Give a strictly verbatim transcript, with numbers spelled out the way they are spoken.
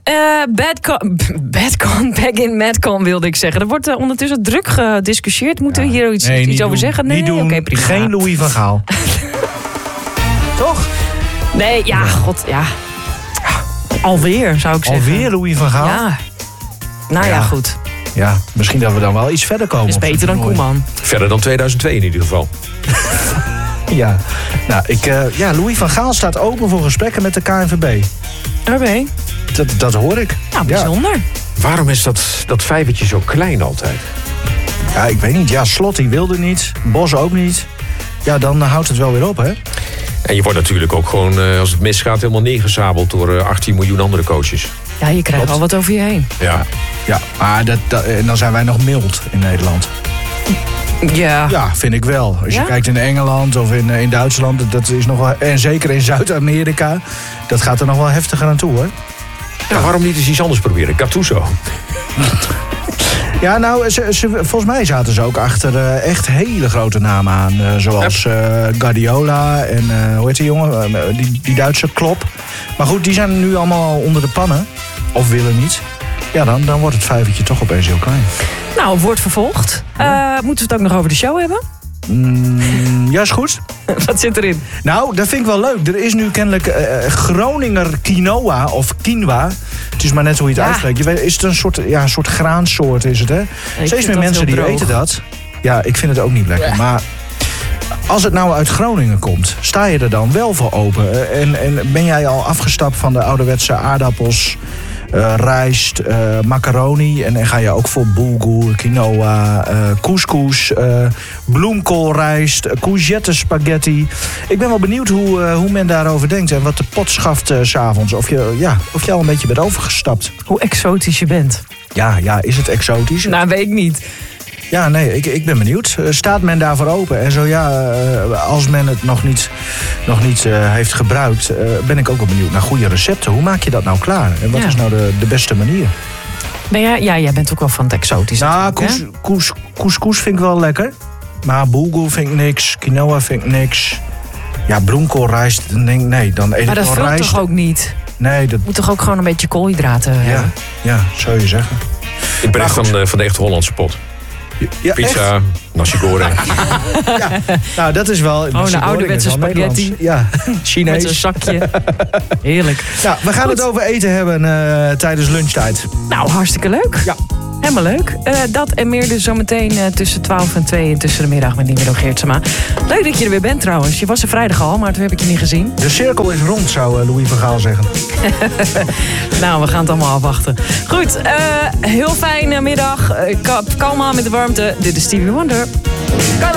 Uh, Badcon, Badcon, back in Madcon wilde ik zeggen. Er wordt uh, ondertussen druk gediscussieerd. Moeten ja. we hier iets, nee, iets over doen. zeggen? Nee, niet doen. Okay, prima. Geen Louis van Gaal. Toch? Nee, ja, god, ja. Alweer, zou ik zeggen. Alweer Louis van Gaal? Ja. Nou ja, ja goed. Ja, misschien dat we dan wel iets verder komen. Is beter dan Koeman. Verder dan tweeduizend twee in ieder geval. Ja, nou, ik, uh, ja, Louis van Gaal staat open voor gesprekken met de K N V B. Oké. Okay. Dat, dat hoor ik. Nou, bijzonder. Ja. Waarom is dat, dat vijvertje zo klein altijd? Ja, ik weet niet. Ja, Slot die wilde niet. Bos ook niet. Ja, dan uh, houdt het wel weer op, hè? En je wordt natuurlijk ook gewoon, uh, als het misgaat, helemaal neergezabeld door uh, achttien miljoen andere coaches. Ja, je krijgt wel wat over je heen. Ja, ja maar dat, dat, en dan zijn wij nog mild in Nederland. Ja. Ja, vind ik wel. Als je ja? kijkt in Engeland of in, in Duitsland, dat is nog wel, en zeker in Zuid-Amerika, dat gaat er nog wel heftiger aan toe, hoor. Ja, waarom niet eens iets anders proberen? Gattuso. Ja, nou, ze, ze, volgens mij zaten ze ook achter uh, echt hele grote namen aan. Uh, zoals uh, Guardiola en, uh, hoe heet die jongen? Uh, die, die Duitse Klopp. Maar goed, die zijn nu allemaal onder de pannen. Of willen niet. Ja, dan, dan wordt het vijvertje toch opeens heel klein. Nou, het wordt vervolgd. Uh, moeten we het ook nog over de show hebben? Mm, ja, is goed. Wat zit erin? Nou, dat vind ik wel leuk. Er is nu kennelijk uh, Groninger quinoa of quinoa. Het is maar net hoe je het ja. uitspreekt. Je weet, is het een soort, ja, een soort graansoort, is het, hè? Steeds meer mensen die weten dat. Ja, ik vind het ook niet lekker. Ja. Maar als het nou uit Groningen komt, sta je er dan wel voor open? En, en ben jij al afgestapt van de ouderwetse aardappels, Uh, rijst, uh, macaroni en, en ga je ook voor bulgur, quinoa, uh, couscous, uh, bloemkoolrijst, uh, courgette spaghetti. Ik ben wel benieuwd hoe, uh, hoe men daarover denkt en wat de pot schaft uh, 's avonds. Of je, ja, of je al een beetje bent overgestapt. Hoe exotisch je bent. Ja, ja, is het exotisch? Nou, weet ik niet. Ja, nee, ik, ik ben benieuwd. Uh, staat men daarvoor open? En zo ja, uh, als men het nog niet, nog niet uh, heeft gebruikt, uh, ben ik ook wel benieuwd naar goede recepten. Hoe maak je dat nou klaar? En wat ja. is nou de, de beste manier? Ben jij, ja, jij bent ook wel van het exotisch. Nou, couscous couscous couscous vind ik wel lekker. Maar bulgur vind ik niks. Quinoa vind ik niks. Ja, bloemkoolrijst, dan denk ik, nee, dan eet ik wel rijst. Maar dat vult toch ook niet? Nee, dat moet toch ook gewoon een beetje koolhydraten ja, hebben? Ja, zou je zeggen. Ik ben echt van, uh, van de echte Hollandse pot. Ja, pizza, echt? nasi goreng. Ja, nou dat is wel... Oh, een ouderwetse spaghetti. Ja, Chinees. Met een zakje. Heerlijk. Ja, we gaan Goed. het over eten hebben uh, tijdens lunchtijd. Nou, hartstikke leuk. Ja. Helemaal leuk. Uh, dat en meer dus zometeen uh, tussen twaalf en twee en tussen de middag met Nivelo Geertsema. Leuk dat je er weer bent trouwens. Je was er vrijdag al, maar toen heb ik je niet gezien. De cirkel is rond, zou Louis van Gaal zeggen. Nou, we gaan het allemaal afwachten. Goed, uh, heel fijne middag. Uh, kalm aan met de warmte. Dit is Stevie Wonder. Kalm